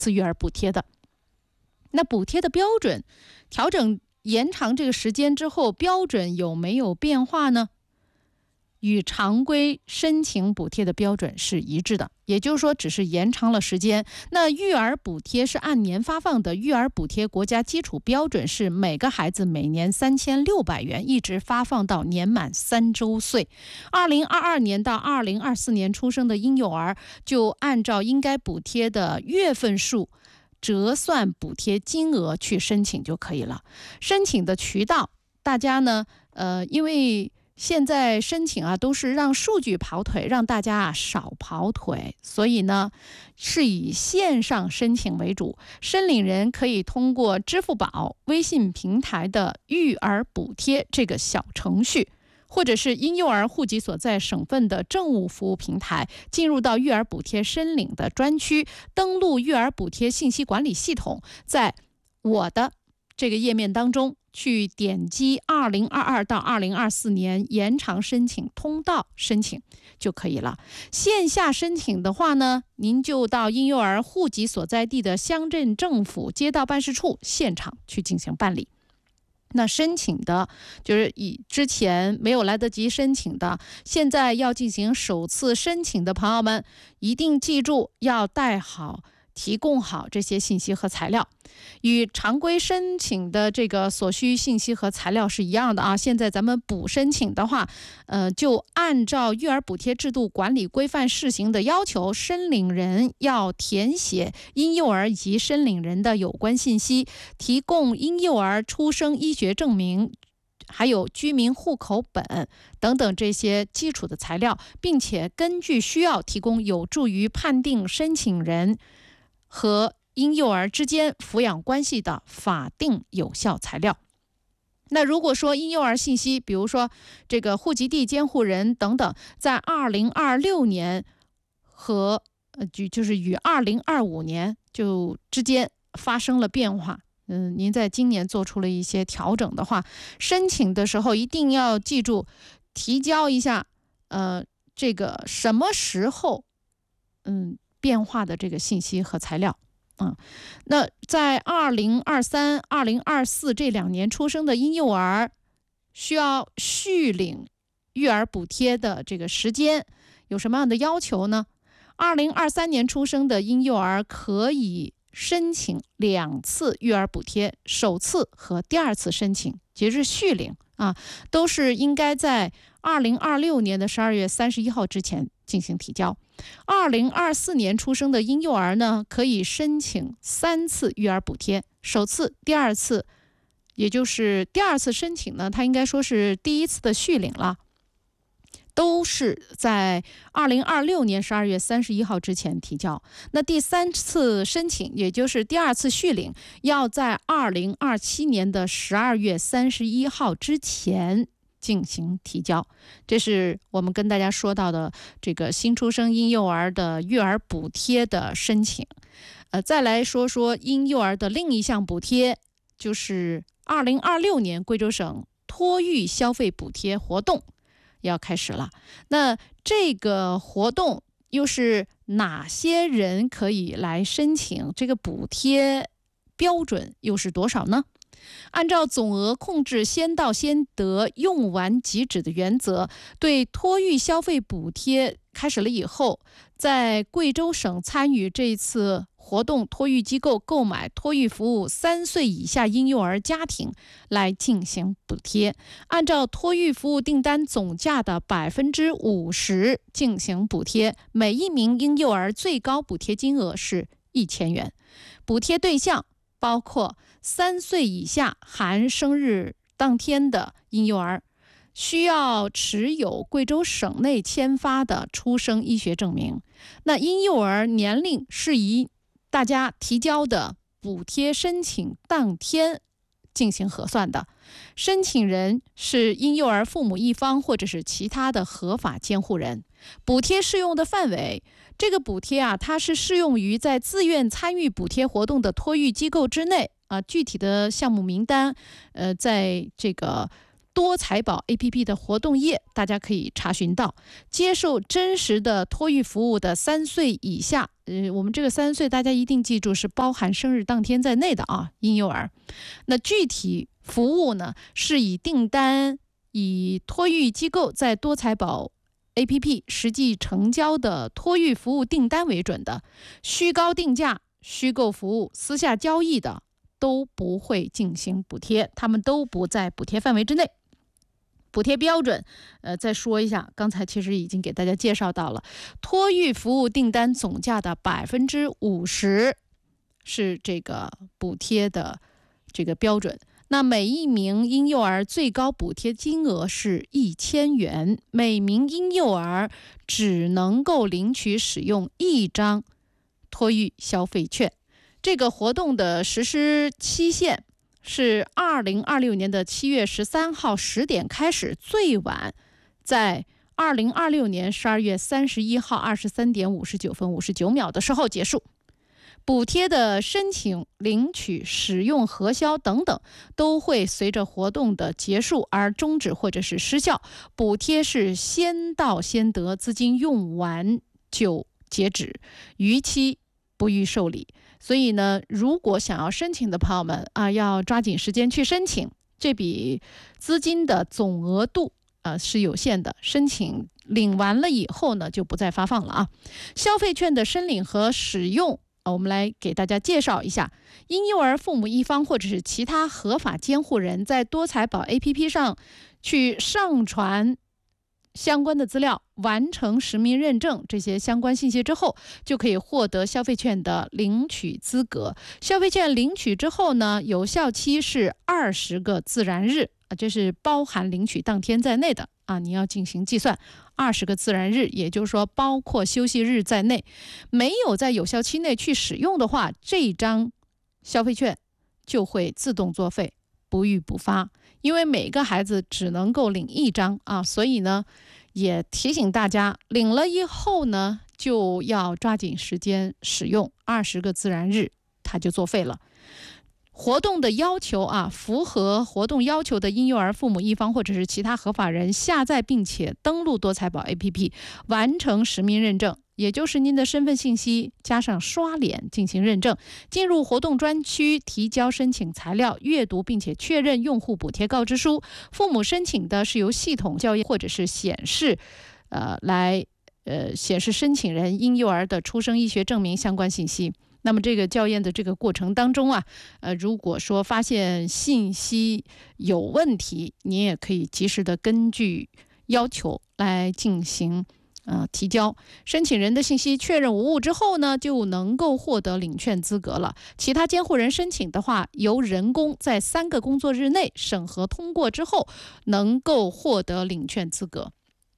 次育儿补贴的。那补贴的标准调整延长这个时间之后，标准有没有变化呢？与常规申请补贴的标准是一致的，也就是说只是延长了时间。那育儿补贴是按年发放的，育儿补贴国家基础标准是每个孩子每年3600元，一直发放到年满3周岁。2022年到2024年出生的婴幼儿，就按照应该补贴的月份数折算补贴金额去申请就可以了。申请的渠道，大家呢，因为现在申请都是让数据跑腿，让大家少跑腿，所以呢是以线上申请为主。申领人可以通过支付宝、微信平台的育儿补贴这个小程序，或者是婴幼儿户籍所在省份的政务服务平台，进入到育儿补贴申领的专区，登录育儿补贴信息管理系统，在我的这个页面当中去点击2022到2024年延长申请通道申请就可以了。线下申请的话呢，您就到婴幼儿户籍所在地的乡镇政府街道办事处现场去进行办理。那申请的就是以之前没有来得及申请的，现在要进行首次申请的朋友们，一定记住要带好提供好这些信息和材料，与常规申请的这个所需信息和材料是一样的现在咱们补申请的话，就按照育儿补贴制度管理规范试行的要求，申领人要填写婴幼儿以及申领人的有关信息，提供婴幼儿出生医学证明，还有居民户口本等等这些基础的材料，并且根据需要提供有助于判定申请人和婴幼儿之间抚养关系的法定有效材料。那如果说婴幼儿信息，比如说这个户籍地监护人等等，在2026年和就是与2025年就之间发生了变化，您在今年做出了一些调整的话，申请的时候一定要记住提交一下这个什么时候变化的这个信息和材料。那在2023、2024这2年出生的婴幼儿，需要续领育儿补贴的这个时间有什么样的要求呢？2023年出生的婴幼儿可以申请2次育儿补贴，首次和第2次申请，即是续领都是应该在2026年的12月31号之前进行提交。2024年出生的婴幼儿呢，可以申请3次育儿补贴，首次、第2次，也就是第2次申请呢，它应该说是第1次的续领了，都是在2026年12月31号之前提交。那第3次申请，也就是第2次续领，要在2027年的12月31号之前进行提交。这是我们跟大家说到的这个新出生婴幼儿的育儿补贴的申请。再来说说婴幼儿的另一项补贴，就是2026年贵州省托育消费补贴活动要开始了。那这个活动又是哪些人可以来申请？这个补贴标准又是多少呢？按照总额控制先到先得、用完即止的原则，对托育消费补贴开始了以后，在贵州省参与这次活动托育机构购买托育服务3岁以下婴幼儿家庭来进行补贴，按照托育服务订单总价的50%进行补贴，每一名婴幼儿最高补贴金额是1000元。补贴对象包括3岁以下含生日当天的婴幼儿，需要持有贵州省内签发的出生医学证明。那婴幼儿年龄是以大家提交的补贴申请当天进行核算的，申请人是婴幼儿父母一方或者是其他的合法监护人。补贴适用的范围，这个补贴它是适用于在自愿参与补贴活动的托育机构之内具体的项目名单在这个多财宝 APP 的活动页大家可以查询到。接受真实的托育服务的3岁以下我们这个3岁大家一定记住是包含生日当天在内的啊，婴幼儿。那具体服务呢，是以订单以托育机构在多财宝 APP 实际成交的托育服务订单为准的，虚高定价、虚构服务、私下交易的都不会进行补贴，他们都不在补贴范围之内。补贴标准，再说一下，刚才其实已经给大家介绍到了，托育服务订单总价的50%是这个补贴的这个标准。那每一名婴幼儿最高补贴金额是1000元，每名婴幼儿只能够领取使用1张托育消费券。这个活动的实施期限是2026年的7月13号10点开始，最晚在2026年12月31号23点59分59秒的时候结束。补贴的申请、领取、使用、核销等等，都会随着活动的结束而终止或者是失效。补贴是先到先得，资金用完就截止，逾期不予受理。所以呢，如果想要申请的朋友们啊，要抓紧时间去申请。这笔资金的总额度是有限的，申请领完了以后呢，就不再发放了啊。消费券的申领和使用，我们来给大家介绍一下。婴幼儿父母一方或者是其他合法监护人在多财宝 APP 上去上传相关的资料，完成实名认证这些相关信息之后，就可以获得消费券的领取资格。消费券领取之后呢，有效期是20个自然日，这是包含领取当天在内的啊，你要进行计算，20个自然日，也就是说包括休息日在内。没有在有效期内去使用的话，这张消费券就会自动作废，不予补发。因为每个孩子只能够领1张啊，所以呢，也提醒大家，领了以后呢，就要抓紧时间使用，20个自然日它就作废了。活动的要求啊，符合活动要求的婴幼儿父母一方或者是其他合法人下载并且登录多财宝 APP， 完成实名认证，也就是您的身份信息加上刷脸进行认证，进入活动专区提交申请材料，阅读并且确认用户补贴告知书。父母申请的是由系统校验或者是显示显示申请人婴幼儿的出生医学证明相关信息。那么这个校验的这个过程当中啊，如果说发现信息有问题，你也可以及时的根据要求来进行提交。申请人的信息确认无误之后呢，就能够获得领券资格了。其他监护人申请的话，由人工在3个工作日内审核通过之后，能够获得领券资格。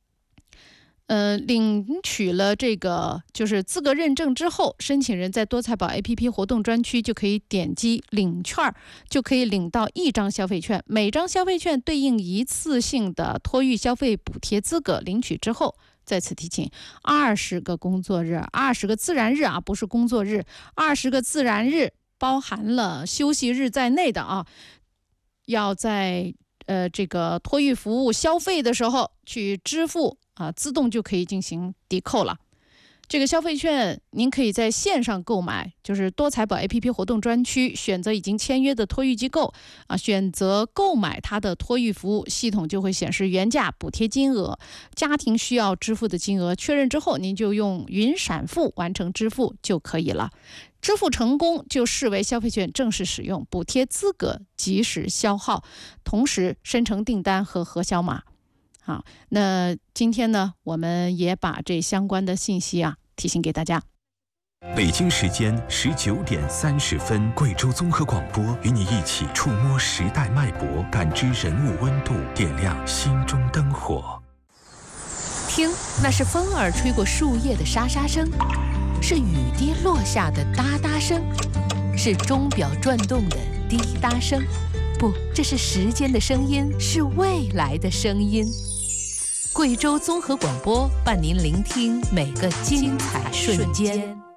领取了这个就是资格认证之后，申请人在多财宝 APP 活动专区就可以点击领券，就可以领到1张消费券，每张消费券对应一次性的托育消费补贴资格。领取之后，再次提醒，20个工作日，20个自然日啊，不是工作日，20个自然日包含了休息日在内的啊，要在这个托育服务消费的时候去支付自动就可以进行抵扣了。这个消费券您可以在线上购买，就是多财宝 APP 活动专区选择已经签约的托育机构选择购买它的托育服务，系统就会显示原价、补贴金额、家庭需要支付的金额，确认之后您就用云闪付完成支付就可以了。支付成功就视为消费券正式使用，补贴资格及时消耗，同时生成订单和核销码。好，那今天呢，我们也把这相关的信息提醒给大家。 北京时间19点30分，贵州综合广播与你一起触摸时代脉搏，感知人物温度，点亮心中灯火。 听，那是风儿吹过树叶的沙沙声，是雨滴落下的哒哒声，是钟表转动的滴答声。不，这是时间的声音，是未来的声音。贵州综合广播伴您聆听每个精彩瞬间。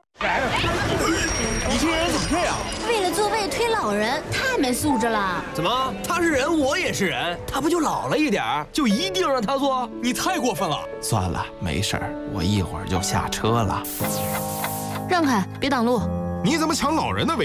你这人怎么这样？ 为了座位推老人，太没素质了。 怎么？他是人，我也是人，他不就老了一点儿，就一定让他坐？你太过分了。 算了，没事儿，我一会儿就下车了。 让开，别挡路。 你怎么抢老人的位置？